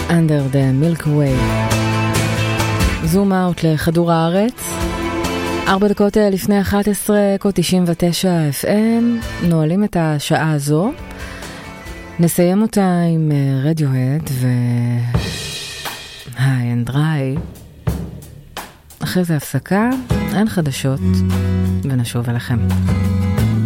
Under the Milky Way. זום אאוט לכדור הארץ. 4 דקות לפני 11, קוד 99 FM. נועלים את השעה הזו. נסיים אותה עם רדיוהד ו... היי אנד דריי. אחרי זה הפסקה, אין חדשות, ונשוב אליכם.